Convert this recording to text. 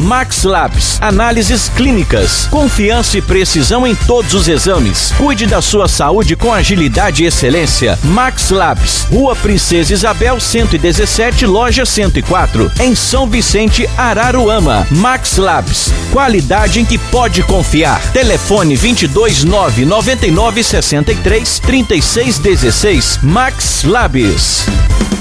Max Labs, análises clínicas, confiança e precisão em todos os exames. Cuide da sua saúde com agilidade e excelência. Max Labs, Rua Princesa Isabel 117, loja 104, em São Vicente, Araruama. Max Labs, qualidade em que pode confiar. Telefone 22 9 99 63 36 16. Max Labs.